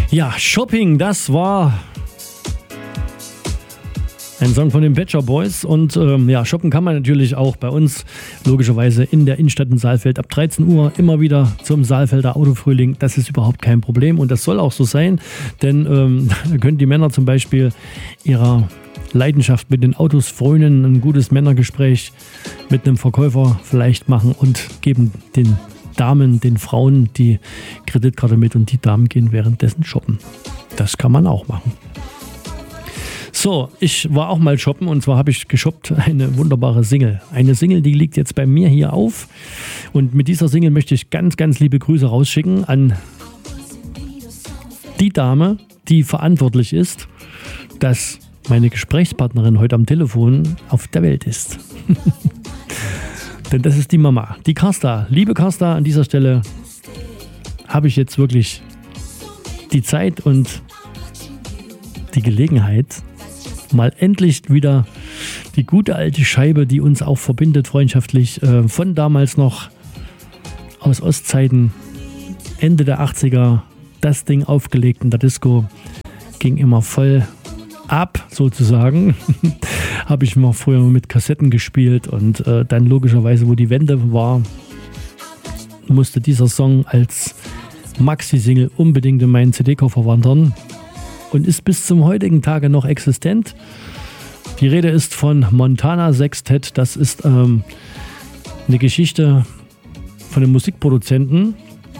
Ja, Shopping, das war ein Song von den Pet Shop Boys und shoppen kann man natürlich auch bei uns, logischerweise in der Innenstadt in Saalfeld ab 13 Uhr immer wieder zum Saalfelder Autofrühling. Das ist überhaupt kein Problem und das soll auch so sein, denn da können die Männer zum Beispiel ihrer Leidenschaft mit den Autos frönen, ein gutes Männergespräch mit einem Verkäufer vielleicht machen und geben den Damen, den Frauen die Kreditkarte mit und die Damen gehen währenddessen shoppen. Das kann man auch machen. So, ich war auch mal shoppen und zwar habe ich geshoppt eine wunderbare Single. Eine Single, die liegt jetzt bei mir hier auf und mit dieser Single möchte ich ganz, ganz liebe Grüße rausschicken an die Dame, die verantwortlich ist, dass meine Gesprächspartnerin heute am Telefon auf der Welt ist. Denn das ist die Mama, die Carsta. Liebe Carsta, an dieser Stelle habe ich jetzt wirklich die Zeit und die Gelegenheit, mal endlich wieder die gute alte Scheibe, die uns auch verbindet, freundschaftlich, von damals noch aus Ostzeiten, Ende der 80er, das Ding aufgelegt in der Disco, ging immer voll ab, sozusagen. Habe ich mal früher mit Kassetten gespielt und dann logischerweise, wo die Wende war, musste dieser Song als Maxi-Single unbedingt in meinen CD-Koffer wandern und ist bis zum heutigen Tage noch existent. Die Rede ist von Montana Sextet. Das ist eine Geschichte von einem Musikproduzenten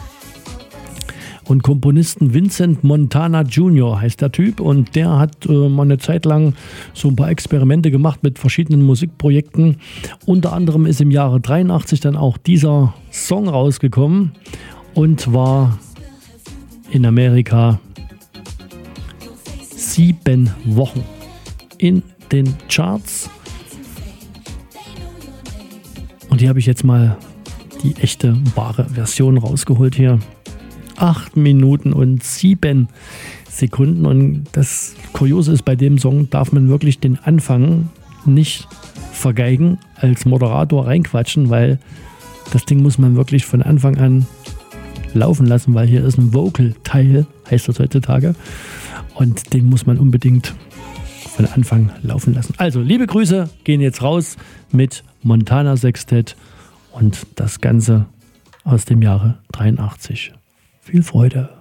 und Komponisten Vincent Montana Jr. heißt der Typ und der hat mal eine Zeit lang so ein paar Experimente gemacht mit verschiedenen Musikprojekten. Unter anderem ist im Jahre 83 dann auch dieser Song rausgekommen und war in Amerika 7 Wochen in den Charts. Und hier habe ich jetzt mal die echte, wahre Version rausgeholt hier. 8 Minuten und 7 Sekunden. Und das Kuriose ist, bei dem Song darf man wirklich den Anfang nicht vergeigen, als Moderator reinquatschen, weil das Ding muss man wirklich von Anfang an laufen lassen, weil hier ist ein Vocal-Teil, heißt das heutzutage. Und den muss man unbedingt von Anfang laufen lassen. Also, liebe Grüße gehen jetzt raus mit Montana Sextet und das Ganze aus dem Jahre 83. Viel Freude.